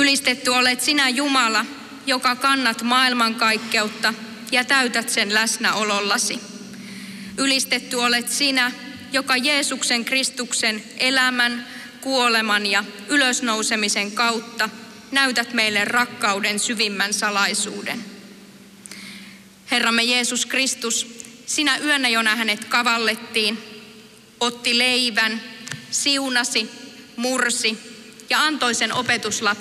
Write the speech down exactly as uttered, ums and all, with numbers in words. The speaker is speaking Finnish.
Ylistetty olet sinä Jumala, joka kannat maailmankaikkeutta ja täytät sen läsnäolollasi. Ylistetty olet sinä, joka Jeesuksen Kristuksen elämän, kuoleman ja ylösnousemisen kautta näytät meille rakkauden syvimmän salaisuuden. Herramme Jeesus Kristus, sinä yönä, jona hänet kavallettiin, otti leivän, siunasi, mursi ja antoi sen opetuslapsille